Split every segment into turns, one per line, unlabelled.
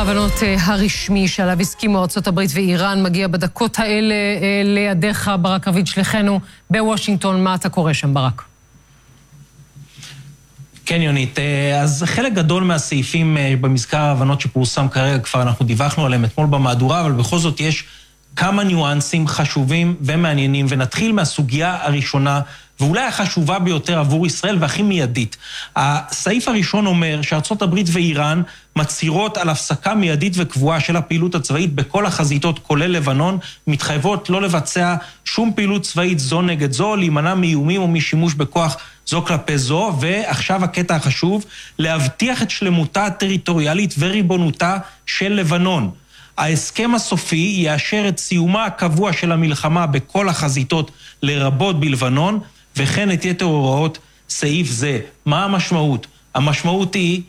ההבנות הרשמי שעליו הסכימו ארצות הברית ואיראן מגיע בדקות האלה לידיך, ברק רביד, שליחנו בוושינגטון. מה אתה קורא שם, ברק?
כן, יונית, אז חלק גדול מהסעיפים במזכר ההבנות שפורסם כרגע, כבר אנחנו דיווחנו עליהם אתמול במהדורה, אבל בכל זאת יש כמה ניואנסים חשובים ומעניינים, ונתחיל מהסוגיה הראשונה, ואולי החשובה ביותר עבור ישראל והכי מיידית. הסעיף הראשון אומר שארצות הברית ואיראן מצהירות על הפסקה מיידית וקבועה של הפעילות הצבאית בכל החזיתות, כולל לבנון, מתחייבות לא לבצע שום פעילות צבאית זו נגד זו, להימנע מאיומים או משימוש בכוח זו כלפי זו, ועכשיו הקטע החשוב, להבטיח את שלמותה הטריטוריאלית וריבונותה של לבנון. ההסכם הסופי יאשר את סיומה הקבוע של המלחמה בכל החזיתות לרבות בלבנון, וכן את יתר הוראות סעיף זה. מה המשמעות? המשמעות היא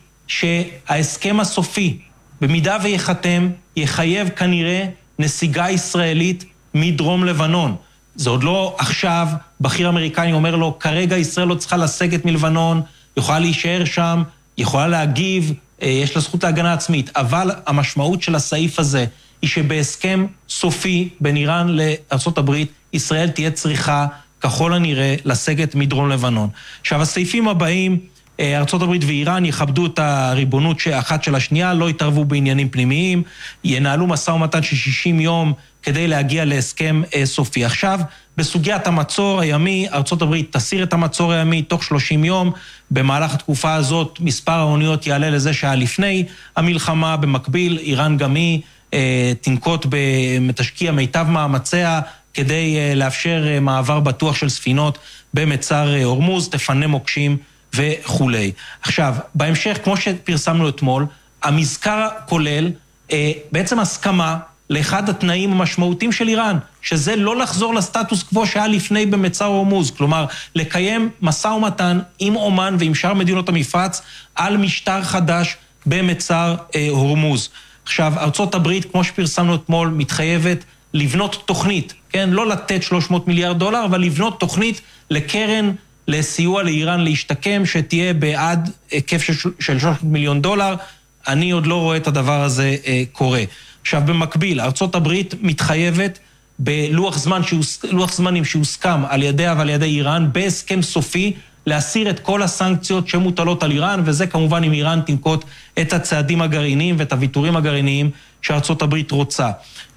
שההסכם הסופי, במידה ויחתם, יחייב כנראה נסיגה ישראלית מדרום לבנון. זה עוד לא עכשיו, בכיר אמריקני אומר לו, כרגע ישראל לא צריכה לסגת מלבנון, יכולה להישאר שם, יכולה להגיב, יש לה זכות להגנה עצמית, אבל המשמעות של הסעיף הזה היא שבהסכם סופי בין איראן לארצות הברית, ישראל תהיה צריכה ככל הנראה לסגת מדרום לבנון. עכשיו, הסעיפים הבאים, ארצות הברית ואיראן יכבדו את הריבונות אחת של השנייה, לא יתערבו בעניינים פנימיים, ינהלו משא ומתן של 60 יום כדי להגיע להסכם סופי. עכשיו, בסוגיית המצור הימי, ארצות הברית תסיר את המצור הימי תוך 30 יום, במהלך התקופה הזאת מספר האוניות יעלה לזה שהיה לפני המלחמה, במקביל איראן גם היא תנקוט תשקיע מיטב מאמציה כדי לאפשר מעבר בטוח של ספינות במצר הורמוז, תפנה מוקשים וכו'. עכשיו, בהמשך, כמו שפרסמנו אתמול, המזכר כולל בעצם הסכמה לאחד התנאים המשמעותיים של איראן, שזה לא לחזור לסטטוס קוו שהיה לפני במצר הורמוז, כלומר, לקיים משא ומתן עם אומן ועם שאר מדינות המפרץ על משטר חדש במצר הורמוז. עכשיו, ארצות הברית, כמו שפרסמנו אתמול, מתחייבת לבנות תוכנית, כן? לא לתת 300 מיליארד דולר, אבל לבנות תוכנית לקרן לסיוע לאיראן להשתקם, שתהיה בעד היקף של 300 מיליון דולר. אני עוד לא רואה את הדבר הזה קורה. עכשיו, במקביל, ארצות הברית מתחייבת בלוח זמנים שהוסכם על ידיה ועל ידי איראן, בהסכם סופי, להסיר את כל הסנקציות שמוטלות על איראן, וזה כמובן אם איראן תנקוט את הצעדים הגרעיניים ואת הוויתורים הגרעיניים שארצות הברית רוצה.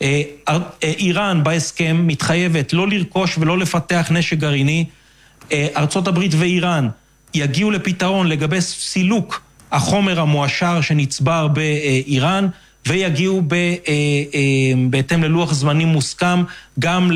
איראן בהסכם מתחייבת לא לרכוש ולא לפתח נשק גרעיני. ארצות הברית ואיראן יגיעו לפתרון לגבי סילוק החומר המואשר שנצבר באיראן, ויגיעו בהתאם ללוח זמנים מוסכם גם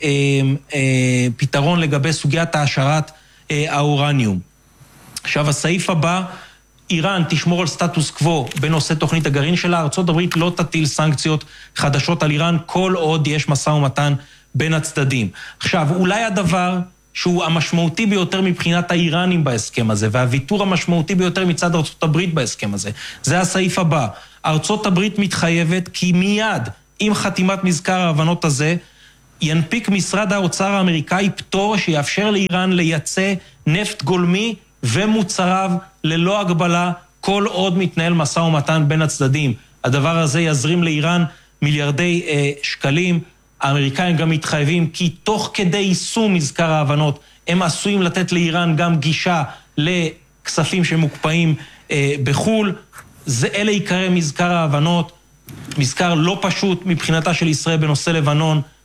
לפתרון לגבי סוגיית העשרת האורניום. עכשיו, הסעיף הבא, איראן תשמור על סטטוס קוו בנושא תוכנית הגרעין שלה, ארצות הברית לא תטיל סנקציות חדשות על איראן כל עוד יש משא ומתן בין הצדדים. עכשיו, אולי הדבר שהוא המשמעותי ביותר מבחינת האיראנים בהסכם הזה, והוויתור המשמעותי ביותר מצד ארצות הברית בהסכם הזה, זה הסעיף הבא. ארצות הברית מתחייבת כי מיד עם חתימת מזכר ההבנות הזה, ינפיק משרד האוצר האמריקאי פטור שיאפשר לאיראן לייצא נפט גולמי ומוצריו ללא הגבלה, כל עוד מתנהל משא ומתן בין הצדדים. הדבר הזה יזרים לאיראן מיליארדי שקלים. האמריקאים גם מתחייבים כי תוך כדי יישום מזכר ההבנות, הם עשויים לתת לאיראן גם גישה לכספים שמוקפאים בחול. אלה עיקרי מזכר ההבנות, מזכר לא פשוט מבחינתה של ישראל בנושא לבנון,